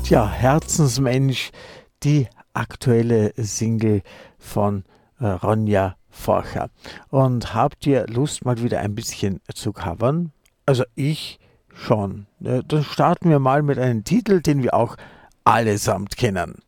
Tja, Herzensmensch, die aktuelle Single von Ronja Forcher. Und habt ihr Lust, mal wieder ein bisschen zu covern? Also ich schon. Dann starten wir mal mit einem Titel, den wir auch allesamt kennen.